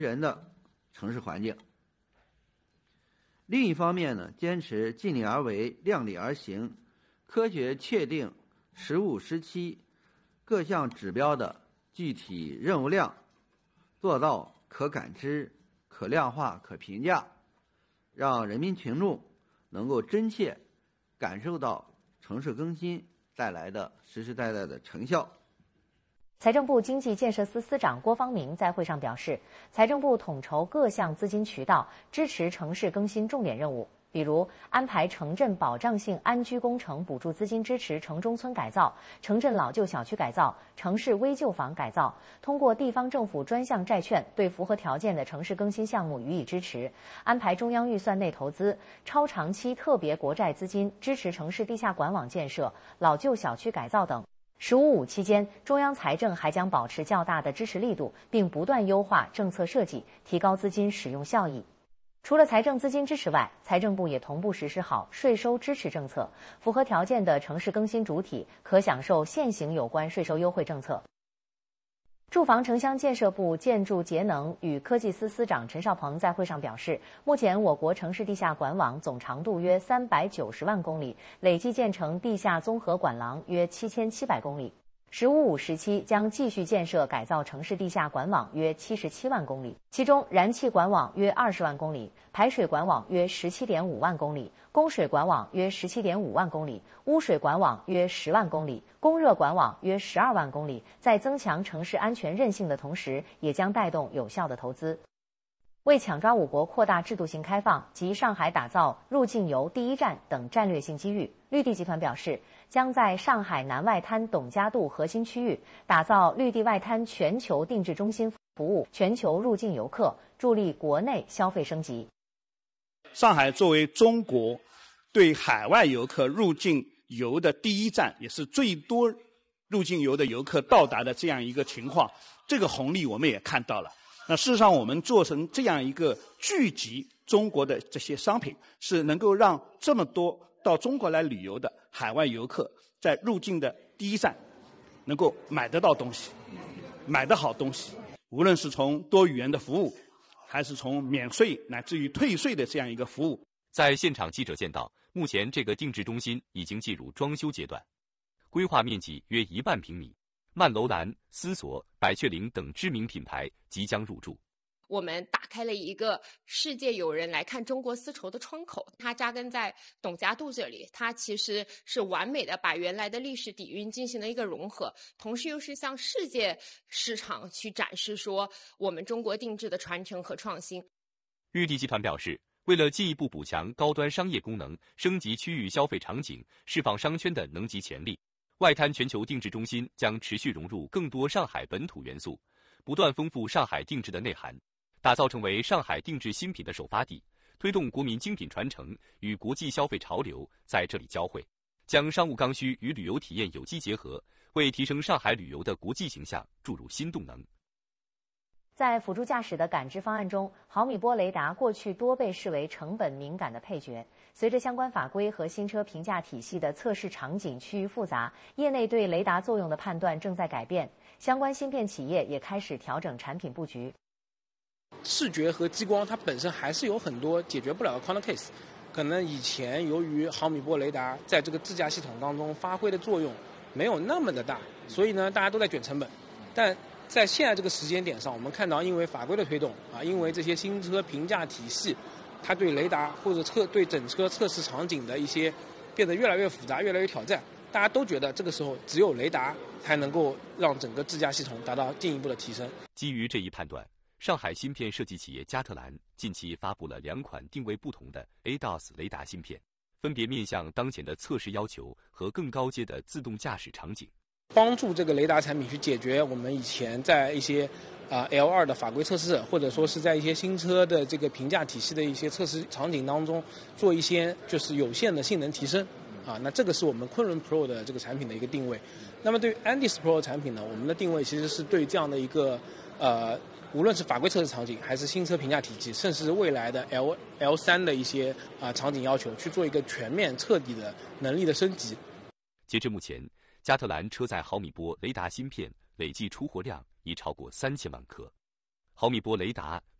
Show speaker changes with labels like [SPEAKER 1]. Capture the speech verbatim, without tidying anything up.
[SPEAKER 1] 人的城市环境。另一方面呢，坚持尽力而为、量力而行，科学确定实务时期各项指标的具体任务量，做到可感知、可量化、可评价，让人民群众能够真切感受到城市更新带来的实实在在的成效。
[SPEAKER 2] 财政部经济建设司司长郭方明在会上表示，财政部统筹各项资金渠道，支持城市更新重点任务，比如安排城镇保障性安居工程补助资金支持城中村改造、城镇老旧小区改造、城市危旧房改造，通过地方政府专项债券对符合条件的城市更新项目予以支持，安排中央预算内投资、超长期特别国债资金支持城市地下管网建设、老旧小区改造等。十五五期间，中央财政还将保持较大的支持力度，并不断优化政策设计，提高资金使用效益。除了财政资金支持外，财政部也同步实施好税收支持政策，符合条件的城市更新主体可享受现行有关税收优惠政策。住房城乡建设部建筑节能与科技司司长陈少鹏在会上表示，目前我国城市地下管网总长度约三百九十万公里，累计建成地下综合管廊约七千七百公里。十五五时期将继续建设改造城市地下管网约七十七万公里，其中燃气管网约二十万公里，排水管网约十七点五万公里，供水管网约十七点五万公里，污水管网约十万公里，供热管网约十二万公里。在增强城市安全韧性的同时，也将带动有效的投资。为抢抓我国扩大制度性开放及上海打造入境游第一站等战略性机遇，绿地集团表示，将在上海南外滩董家渡核心区域打造绿地外滩全球定制中心，服务全球入境游客，助力国内消费升级。
[SPEAKER 3] 上海作为中国对海外游客入境游的第一站，也是最多入境游的游客到达的这样一个情况，这个红利我们也看到了。那事实上，我们做成这样一个聚集中国的这些商品，是能够让这么多到中国来旅游的海外游客在入境的第一站能够买得到东西，买得好东西，无论是从多语言的服务，还是从免税乃至于退税的这样一个服务。
[SPEAKER 4] 在现场，记者见到，目前这个定制中心已经进入装修阶段，规划面积约一万平米。曼楼兰、思索、百雀羚等知名品牌即将入驻。
[SPEAKER 5] 我们打开了一个世界友人来看中国丝绸的窗口，它扎根在董家渡这里，它其实是完美的把原来的历史底蕴进行了一个融合，同时又是向世界市场去展示说我们中国定制的传承和创新。
[SPEAKER 4] 绿地集团表示，为了进一步补强高端商业功能，升级区域消费场景，释放商圈的能级潜力，外滩全球定制中心将持续融入更多上海本土元素，不断丰富上海定制的内涵，打造成为上海定制新品的首发地，推动国民精品传承与国际消费潮流在这里交汇，将商务刚需与旅游体验有机结合，为提升上海旅游的国际形象注入新动能。
[SPEAKER 2] 在辅助驾驶的感知方案中，毫米波雷达过去多被视为成本敏感的配角。随着相关法规和新车评价体系的测试场景趋于复杂，业内对雷达作用的判断正在改变，相关芯片企业也开始调整产品布局。
[SPEAKER 6] 视觉和激光它本身还是有很多解决不了的 corner case， 可能以前由于毫米波雷达在这个自驾系统当中发挥的作用没有那么的大，所以呢大家都在卷成本。但在现在这个时间点上，我们看到因为法规的推动啊，因为这些新车评价体系，它对雷达或者测对整车测试场景的一些变得越来越复杂，越来越挑战，大家都觉得这个时候只有雷达才能够让整个自驾系统达到进一步的提升。
[SPEAKER 4] 基于这一判断，上海芯片设计企业加特兰近期发布了两款定位不同的 A D A S 雷达芯片，分别面向当前的测试要求和更高阶的自动驾驶场景，
[SPEAKER 6] 帮助这个雷达产品去解决我们以前在一些啊、呃、L 二 的法规测试，或者说是在一些新车的这个评价体系的一些测试场景当中做一些就是有限的性能提升啊。那这个是我们昆仑 Pro 的这个产品的一个定位。那么对于 Andis Pro 的产品呢，我们的定位其实是对这样的一个呃无论是法规测试场景，还是新车评价体系，甚至是未来的 L L 三 的一些啊、呃、场景要求，去做一个全面彻底的能力的升级。
[SPEAKER 4] 截至目前，加特兰车载毫米波雷达芯片累计出货量已超过三千万颗。 毫米波雷达